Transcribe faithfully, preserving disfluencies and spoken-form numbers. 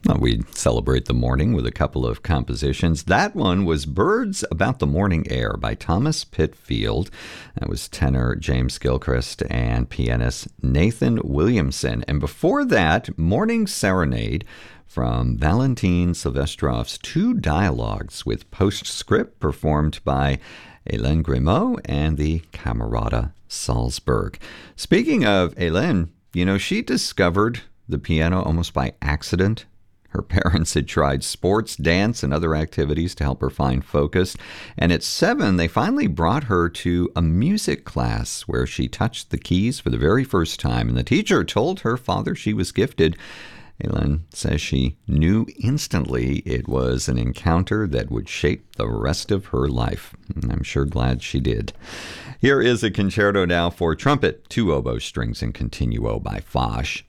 Well, we celebrate the morning with a couple of compositions. That one was Birds About the Morning Air by Thomas Pitfield. That was tenor James Gilchrist and pianist Nathan Williamson. And before that, Morning Serenade from Valentin Silvestrov's Two Dialogues with Postscript, performed by Hélène Grimaud and the Camerata Salzburg. Speaking of Hélène, you know, she discovered the piano almost by accident. Her parents had tried sports, dance, and other activities to help her find focus. And at seven, they finally brought her to a music class where she touched the keys for the very first time. And the teacher told her father she was gifted. Hélène says she knew instantly it was an encounter that would shape the rest of her life. And I'm sure glad she did. Here is a concerto now for trumpet, two oboe strings, and continuo by Foch.